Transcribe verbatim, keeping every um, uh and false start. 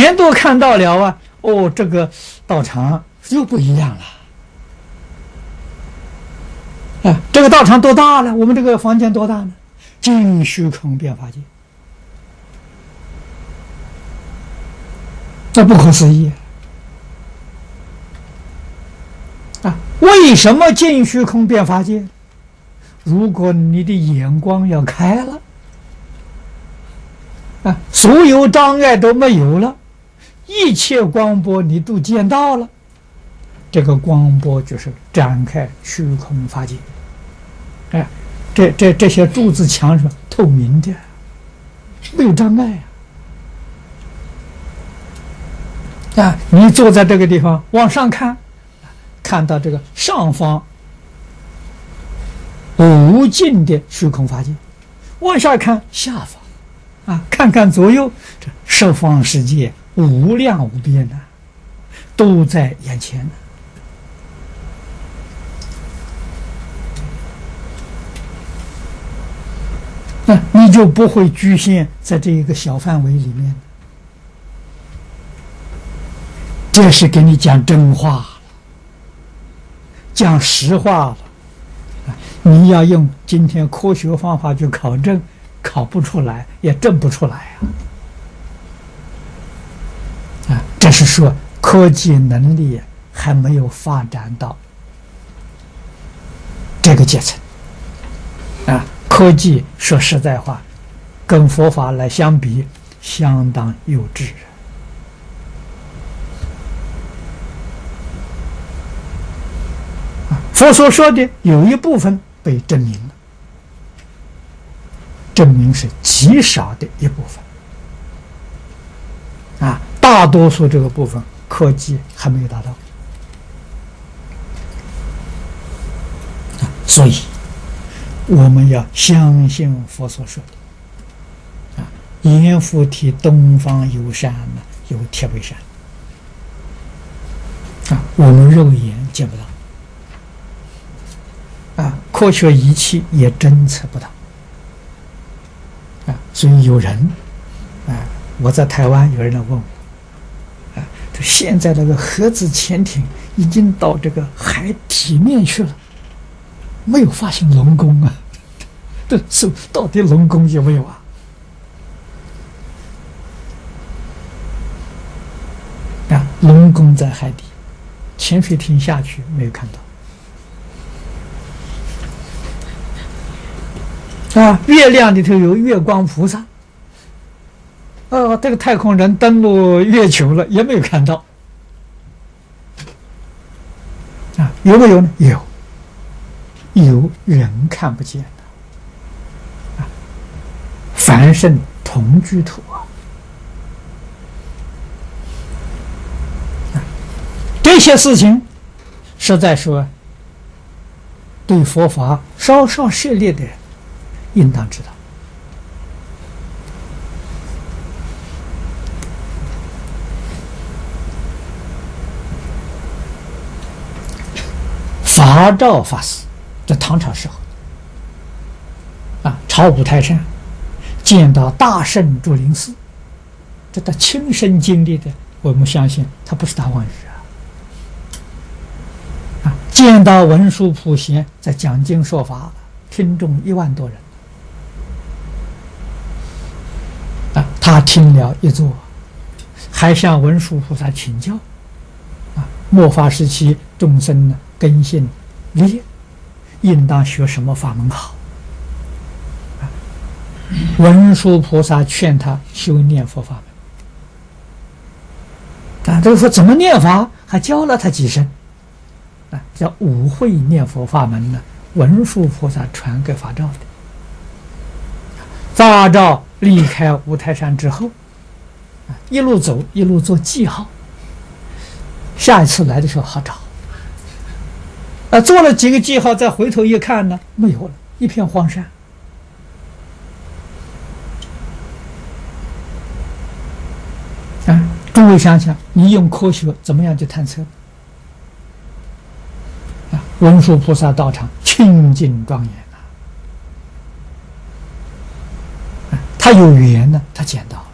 全都看到了啊！哦，这个道场又不一样了。啊，这个道场多大了？我们这个房间多大呢？尽虚空遍法界，这不可思议啊！为什么尽虚空遍法界？如果你的眼光要开了啊，所有障碍都没有了，一切光波你都见到了，这个光波就是展开虚空法界。哎，这这这些柱子墙是透明的，没有障碍啊！啊，你坐在这个地方往上看，看到这个上方无尽的虚空法界，往下看下方，啊，看看左右，这十方世界无量无边的，都在眼前呢。那你就不会局限在这一个小范围里面。这是给你讲真话了，讲实话了。你要用今天科学方法去考证，考不出来，也证不出来啊！啊，这是说科技能力还没有发展到这个阶层啊。科技说实在话，跟佛法来相比，相当幼稚。佛所说的有一部分被证明了，证明是极少的一部分啊，大多数这个部分科技还没有达到啊，所以我们要相信佛所说的啊，阎浮提东方有山呢，有铁背山啊，我们肉眼见不到。啊，科学仪器也侦测不到啊，所以有人啊，我在台湾有人来问我啊，他现在那个核子潜艇已经到这个海体面去了，没有发现龙宫啊，这是到底龙宫有没有啊？啊，龙宫在海底，潜水艇下去没有看到。啊，月亮里头有月光菩萨，呃，这个太空人登陆月球了，也没有看到。啊，有没有呢？有，有人看不见的。啊，凡圣同居土啊，啊，这些事情，实在说，对佛法稍稍涉猎的人，应当知道，法照法师，这唐朝时候啊，朝五台山见到大圣住林寺，这他亲身经历的，我们相信他不是大妄语啊！啊，见到文殊普贤在讲经说法，听众一万多人。他听了一座，还向文殊菩萨请教啊，末法时期众生呢根性劣，应当学什么法门好啊？文殊菩萨劝他修念佛法门啊，这个说怎么念法，还教了他几声啊，叫五会念佛法门呢，文殊菩萨传给法照的。法照离开五台山之后，啊，一路走，一路做记号。下一次来的时候好找。啊，做了几个记号，再回头一看呢，没有了，一片荒山。啊，诸位想想，你用科学怎么样去探测？啊，文殊菩萨道场清净庄严。他有缘呢，他见到